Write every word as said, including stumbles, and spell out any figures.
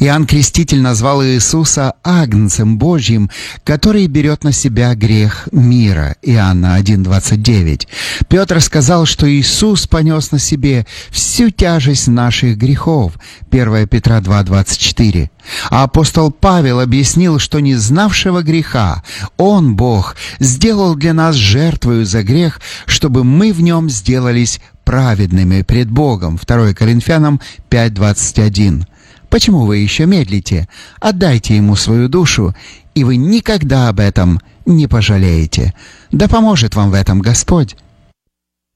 Иоанн Креститель назвал Иисуса Агнцем Божьим, который берет на себя грех мира. Иоанна один двадцать девять. Петр сказал, что Иисус понес на себе всю тяжесть наших грехов. первое Петра два двадцать четыре. А апостол Павел объяснил, что не знавшего греха Он, Бог, сделал для нас жертвою за грех, чтобы мы в нем сделались праведными пред Богом. второе Коринфянам пять двадцать один. Почему вы еще медлите? Отдайте Ему свою душу, и вы никогда об этом не пожалеете. Да поможет вам в этом Господь.